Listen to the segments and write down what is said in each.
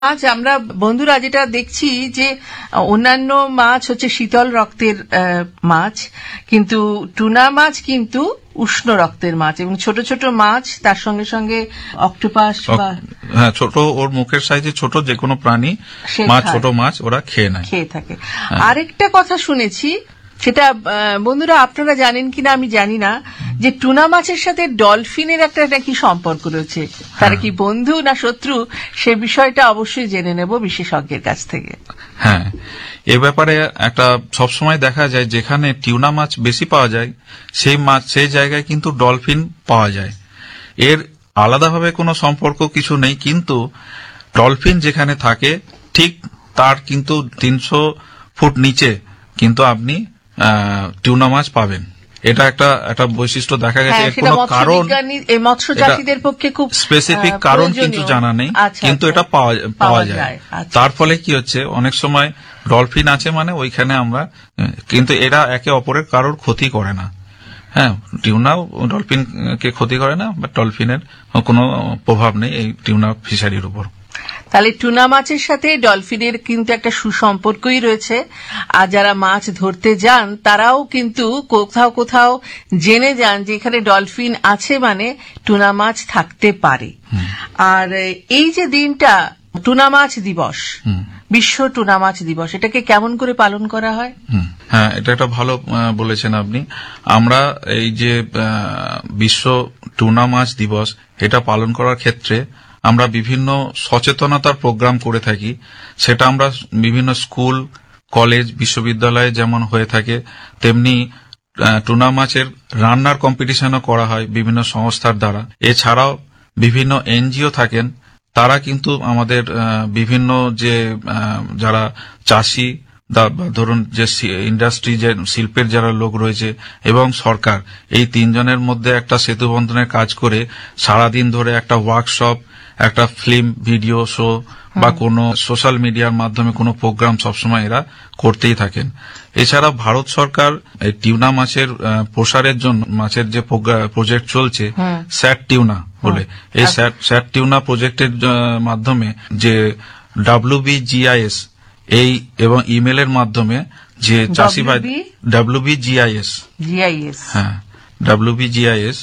আজ আমরা বন্ধুরা যেটা দেখছি যে অন্যান্য মাছ হচ্ছে শীতল রক্তের মাছ, কিন্তু টুনা মাছ কিন্তু উষ্ণ রক্তের মাছ, এবং ছোট ছোট মাছ, তার সঙ্গে সঙ্গে অক্টোপাস বা ছোট, ওর মুখের সাইজে ছোট যে কোনো প্রাণী মাছ, ছোট মাছ ওরা খেয়ে থাকে। আরেকটা কথা শুনেছি, সেটা বন্ধুরা আপনারা জানেন কিনা আমি জানি না, যে টুনা মাছের সাথে ডলফিনের একটা নাকি সম্পর্ক রয়েছে। তারা কি বন্ধু না শত্রু, সে বিষয়টা অবশ্যই জেনে নেব বিশেষজ্ঞের কাছ থেকে। হ্যাঁ, এ ব্যাপারে একটা সবসময় দেখা যায় যেখানে টিউনা মাছ বেশি পাওয়া যায় সেই জায়গায় কিন্তু ডলফিন পাওয়া যায়। এর আলাদাভাবে কোনো সম্পর্ক কিছু নেই, কিন্তু ডলফিন যেখানে থাকে ঠিক তার কিন্তু 300 ফুট নিচে কিন্তু আপনি টিউনা মাছ পাবেন। এটা একটা বৈশিষ্ট্য দেখা গেছে। এর কোনো কারণ, মৎস্যচাষীদের পক্ষে খুব স্পেসিফিক কারণ কিন্তু জানা নেই, কিন্তু এটা পাওয়া যায়। তার ফলে কি হচ্ছে, অনেক সময় ডলফিন আছে মানে ওইখানে আমরা, কিন্তু এরা একে অপরের কারোর ক্ষতি করে না। হ্যাঁ, টিউনাও ডলফিনকে ক্ষতি করে না, বাট ডলফিনের কোনো প্রভাব নেই এই টিউনা ফিশারির উপর। তাহলে টুনা মাছের সাথে ডলফিনের কিন্তু একটা সুসম্পর্কই রয়েছে। আর যারা মাছ ধরতে যান তারাও কিন্তু কোথাও কোথাও জেনে যান যে এখানে ডলফিন আছে মানে টুনা মাছ থাকতে পারে। আর এই যে দিনটা টুনা মাছ দিবস, বিশ্ব টুনা মাছ দিবস, এটাকে কেমন করে পালন করা হয়? হ্যাঁ, এটা একটা ভালো বলেছেন আপনি। আমরা এই যে বিশ্ব টুনা মাছ দিবস, এটা পালন করার ক্ষেত্রে আমরা বিভিন্ন সচেতনতার প্রোগ্রাম করে থাকি। সেটা আমরা বিভিন্ন স্কুল, কলেজ, বিশ্ববিদ্যালয়ে যেমন হয়ে থাকে, তেমনি টুনা মাছের রান্নার কম্পিটিশনও করা হয় বিভিন্ন সংস্থার দ্বারা। এছাড়াও বিভিন্ন এনজিও থাকেন, তারা কিন্তু আমাদের বিভিন্ন যে যারা চাষি, ধরুন যে ইন্ডাস্ট্রি, যে শিল্পের যারা লোক রয়েছে এবং সরকার, এই তিনজনের মধ্যে একটা সেতু বন্ধনের কাজ করে সারাদিন ধরে একটা ওয়ার্কশপ, একটা ফিল্ম, ভিডিও শো বা কোনো সোশ্যাল মিডিয়ার মাধ্যমে কোনো প্রোগ্রাম সবসময় এরা করতেই থাকেন। এছাড়া ভারত সরকার এই টিউনা মাছের প্রসারের জন্য মাছের যে প্রজেক্ট চলছে, স্যাট টিউনা বলে, এই স্যাট টিউনা প্রজেক্টের মাধ্যমে যে WBGIS এই এবং ইমেলের মাধ্যমে যে চাষি ভাই, WBGIS, হ্যাঁ WBGIS,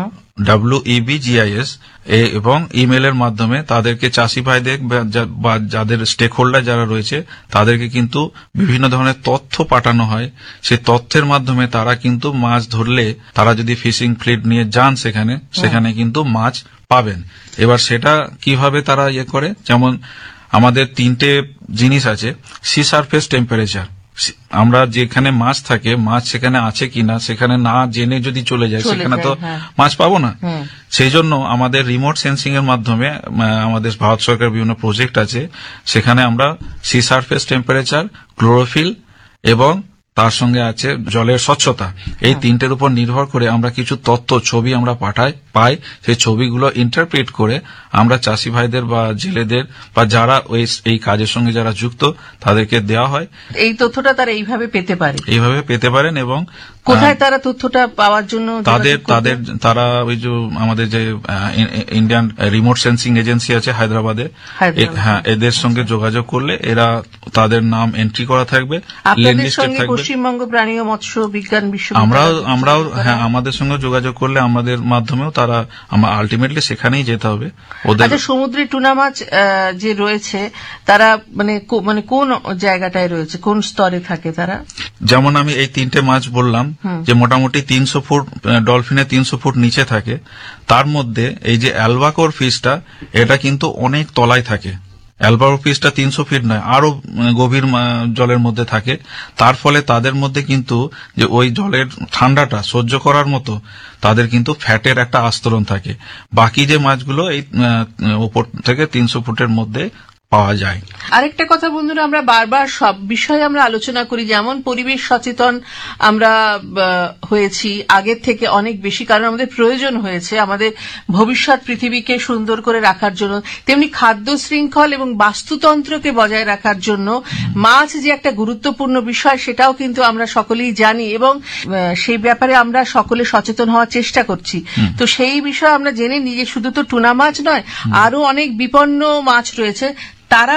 WEBGIS এবং ইমেলের মাধ্যমে তাদেরকে চাষি ভাইদের বা যাদের স্টেক হোল্ডার যারা রয়েছে তাদেরকে কিন্তু বিভিন্ন ধরনের তথ্য পাঠানো হয়। সেই তথ্যের মাধ্যমে তারা কিন্তু মাছ ধরলে, তারা যদি ফিশিং ফ্লিট নিয়ে যান সেখানে কিন্তু মাছ পাবেন। এবার সেটা কিভাবে তারা করে, যেমন আমাদের 3টে জিনিস আছে। সি সারফেস টেম্পারেচার, আমরা যেখানে মাছ থাকে, মাছ সেখানে আছে কিনা সেখানে না জেনে যদি চলে যায় সেখানে তো মাছ পাবো না। সেই জন্য আমাদের রিমোট সেন্সিং এর মাধ্যমে আমাদের ভারত সরকার বিভিন্ন প্রজেক্ট আছে, সেখানে আমরা সি সারফেস টেম্পারেচার, ক্লোরোফিল এবং তার সঙ্গে আছে জলের স্বচ্ছতা, এই 3টের উপর নির্ভর করে আমরা কিছু তথ্য, ছবি আমরা পাই। সেই ছবিগুলো ইন্টারপ্রেট করে আমরা চাষি ভাইদের বা জেলেদের বা যারা এই কাজের সঙ্গে যারা যুক্ত তাদেরকে দেওয়া হয়। এই তথ্যটা তারা এইভাবে পেতে পারেন। এবং কোথায় তারা তথ্যটা পাওয়ার জন্য তারা ওই যে আমাদের যে ইন্ডিয়ান রিমোট সেন্সিং এজেন্সি আছে হায়দ্রাবাদে, হ্যাঁ, এদের সঙ্গে যোগাযোগ করলে এরা তাদের নাম এন্ট্রি করা থাকবে, পশ্চিমবঙ্গ প্রাণী ও মৎস্য বিজ্ঞান বিশ্ববিদ্যালয়, আমরাও হ্যাঁ, আমাদের সঙ্গে যোগাযোগ করলে আমাদের মাধ্যমেও তারা আলটিমেটলি সেখানেই যেতে হবে ওদের। আচ্ছা, সমুদ্রে টুনা মাছ যে রয়েছে তারা মানে কোন জায়গাটায় রয়েছে, কোন স্তরে থাকে তারা? যেমন আমি এই 3টে মাছ বললাম যে মোটামুটি 300 ফুট, ডলফিনের 300 ফুট নিচে থাকে। তার মধ্যে এই যে অ্যালবাকোর ফিশটা, এটা কিন্তু অনেক তলায় থাকে। অ্যালবাকোর ফিশটা 300 ফিট নয়, আরো গভীর জলের মধ্যে থাকে। তার ফলে তাদের মধ্যে কিন্তু যে ওই জলের ঠান্ডাটা সহ্য করার মতো তাদের কিন্তু ফ্যাটের একটা আস্তরণ থাকে। বাকি যে মাছগুলো এই উপর থেকে 300 ফুটের মধ্যে পাওয়া যায়। আরেকটা কথা বন্ধুরা, আমরা বারবার সব বিষয়ে আমরা আলোচনা করি, যেমন পরিবেশ সচেতন আমরা হয়েছি আগের থেকে অনেক বেশি, কারণ আমাদের প্রয়োজন হয়েছে আমাদের ভবিষ্যৎ পৃথিবীকে সুন্দর করে রাখার জন্য, তেমনি খাদ্য শৃঙ্খল এবং বাস্তুতন্ত্রকে বজায় রাখার জন্য মাছ যে একটা গুরুত্বপূর্ণ বিষয় সেটাও কিন্তু আমরা সকলেই জানি, এবং সেই ব্যাপারে আমরা সকলে সচেতন হওয়ার চেষ্টা করছি। তো সেই বিষয়ে আমরা জেনে নিই যে শুধু তো টুনা মাছ নয়, আরো অনেক বিপন্ন মাছ রয়েছে, তারা